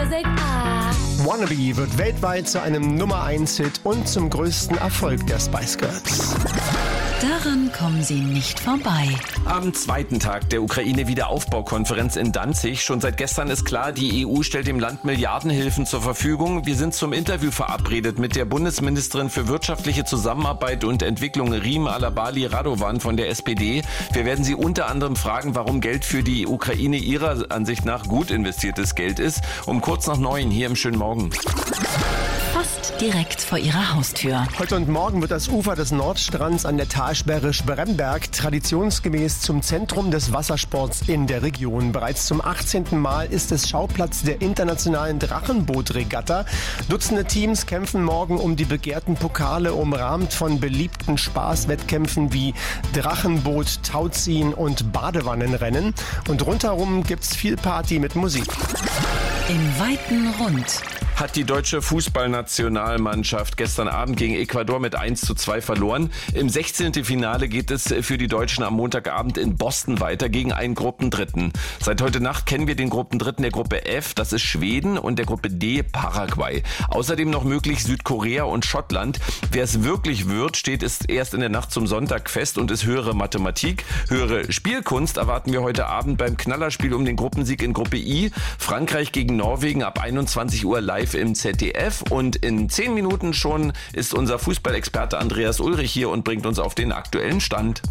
music. Wannabe wird weltweit zu einem Nummer-1-Hit und zum größten Erfolg der Spice Girls. Daran kommen sie nicht vorbei. Am zweiten Tag der Ukraine-Wiederaufbaukonferenz in Danzig. Schon seit gestern ist klar, die EU stellt dem Land Milliardenhilfen zur Verfügung. Wir sind zum Interview verabredet mit der Bundesministerin für wirtschaftliche Zusammenarbeit und Entwicklung, Rim Alabali Radovan von der SPD. Wir werden sie unter anderem fragen, warum Geld für die Ukraine ihrer Ansicht nach gut investiertes Geld ist. Um kurz nach 9 hier im schönen Morgen. Fast direkt vor ihrer Haustür. Heute und morgen wird das Ufer des Nordstrands an der Talsperre Spremberg traditionsgemäß zum Zentrum des Wassersports in der Region. Bereits zum 18. Mal ist es Schauplatz der internationalen Drachenbootregatta. Dutzende Teams kämpfen morgen um die begehrten Pokale, umrahmt von beliebten Spaßwettkämpfen wie Drachenboot, Tauziehen und Badewannenrennen. Und rundherum gibt's viel Party mit Musik. Im weiten Rund hat die deutsche Fußballnationalmannschaft gestern Abend gegen Ecuador mit 1:2 verloren. Im 16. Finale geht es für die Deutschen am Montagabend in Boston weiter gegen einen Gruppendritten. Seit heute Nacht kennen wir den Gruppendritten der Gruppe F, das ist Schweden, und der Gruppe D Paraguay. Außerdem noch möglich Südkorea und Schottland. Wer es wirklich wird, steht es erst in der Nacht zum Sonntag fest und ist höhere Mathematik. Höhere Spielkunst erwarten wir heute Abend beim Knallerspiel um den Gruppensieg in Gruppe I. Frankreich gegen Norwegen ab 21 Uhr live im ZDF, und in 10 Minuten schon ist unser Fußballexperte Andreas Ulrich hier und bringt uns auf den aktuellen Stand.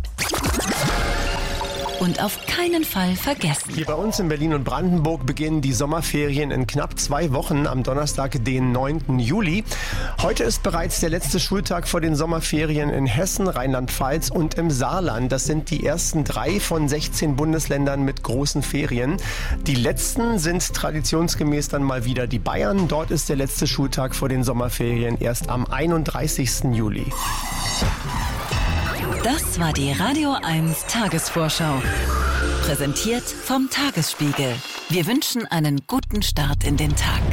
Und auf keinen Fall vergessen. Hier bei uns in Berlin und Brandenburg beginnen die Sommerferien in knapp 2 Wochen am Donnerstag, den 9. Juli. Heute ist bereits der letzte Schultag vor den Sommerferien in Hessen, Rheinland-Pfalz und im Saarland. Das sind die ersten 3 von 16 Bundesländern mit großen Ferien. Die letzten sind traditionsgemäß dann mal wieder die Bayern. Dort ist der letzte Schultag vor den Sommerferien erst am 31. Juli. Das war die Radio 1 Tagesvorschau. Präsentiert vom Tagesspiegel. Wir wünschen einen guten Start in den Tag.